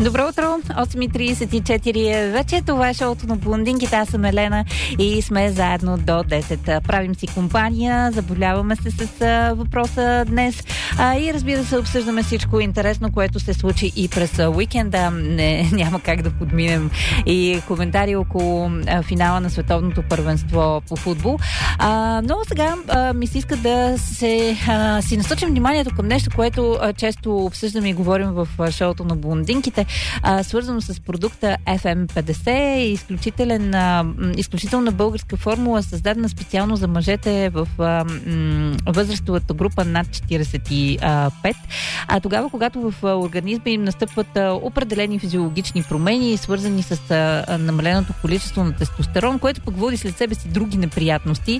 Добро утро, 8:34 вече. Това е шоуто на блондинките. Аз съм Елена и сме заедно до 10. Правим си компания, забавляваме се с въпроса днес и разбира се, обсъждаме всичко интересно, което се случи и през уикенда. Няма как да подминем и коментари около финала на световното първенство по футбол. Но сега ми се иска да си насочим вниманието към нещо, което често обсъждаме и говорим в шоуто на блондинките, свързано с продукта FM50, изключителна българска формула, създадена специално за мъжете в възрастовата група над 45. Тогава, когато в организма им настъпват определени физиологични промени, свързани с намаленото количество на тестостерон, което пък води след себе си други неприятности,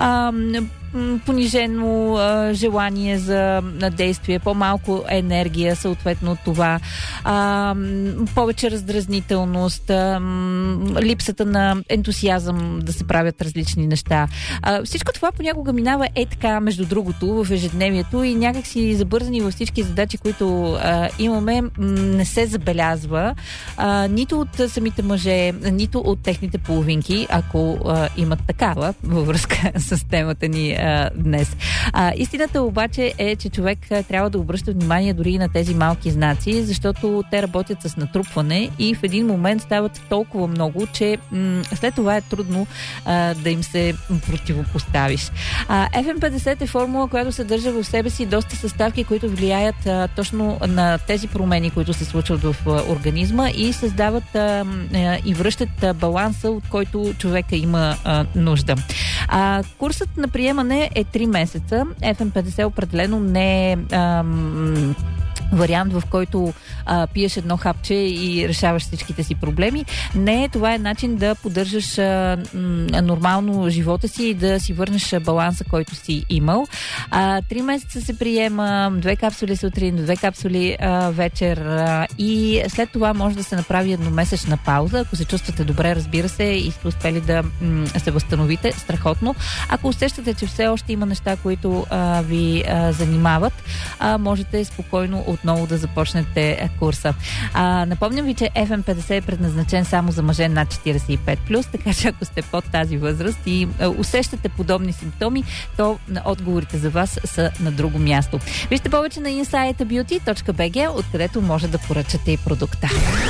понижено желание за действие, по-малко енергия, съответно от това, повече раздразнителност, липсата на ентусиазъм да се правят различни неща. Всичко това понякога минава така, между другото, в ежедневието и някак си забързани във всички задачи, които имаме, не се забелязва нито от самите мъже, нито от техните половинки, ако имат такава във връзка с темата ни днес. Истината обаче е, че човек трябва да обръща внимание дори и на тези малки знаци, защото те работят с натрупване и в един момент стават толкова много, че след това е трудно да им се противопоставиш. FM50 е формула, която съдържа в себе си доста съставки, които влияят точно на тези промени, които се случват в организма и създават и връщат баланса, от който човека има нужда. Курсът на приемане е 3 месеца. FM50 определено не е вариант, в който пиеш едно хапче и решаваш всичките си проблеми. Не, това е начин да поддържаш нормално живота си и да си върнеш баланса, който си имал. 3 месеца се приема, 2 капсули сутрин, 2 капсули вечер и след това може да се направи едномесечна пауза. Ако се чувствате добре, разбира се, и сте успели да се възстановите, страхотно. Ако усещате, че все още има неща, които ви занимават, можете спокойно отново да започнете курса. Напомням ви, че FM50 е предназначен само за мъже над 45+, така че ако сте под тази възраст и усещате подобни симптоми, то отговорите за вас са на друго място. Вижте повече на insightbeauty.bg, откъдето може да поръчате и продукта.